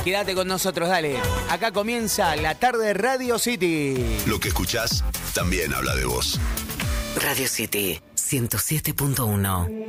Quédate con nosotros, dale. Acá comienza la tarde de Radio City. Lo que escuchás también habla de vos. Radio City 107.1